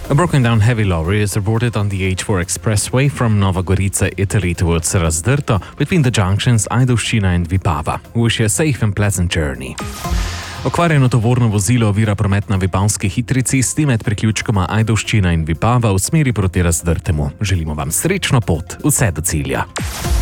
A broken down heavy lorry is reported on the H4 expressway from Nova Gorica, Italy towards Razdrto between the junctions Ajdovščina and Vipava. Wish you a safe and pleasant journey. Okvarjeno tovorno vozilo ovira promet na vipavski hitri cesti med priključkoma Ajdovščina in Vipava v smeri proti Razdrtemu. Želimo vam srečno pot, vse do cilja.